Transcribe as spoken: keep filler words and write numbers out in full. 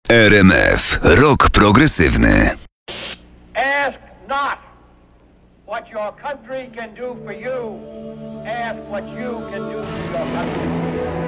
R M F. Rock progresywny. Ask not what your country can do for you. Ask what you can do for your country.